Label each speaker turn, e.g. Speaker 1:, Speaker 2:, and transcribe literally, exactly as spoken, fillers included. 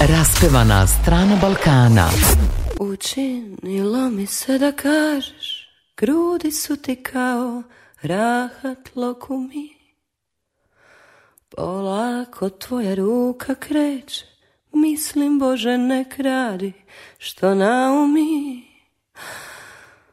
Speaker 1: Raspevana strana Balkana.
Speaker 2: Učinilo mi se da kažeš, grudi su ti kao rahat lokumi. Polako tvoja ruka kreće, mislim Bože nek radi što naumi.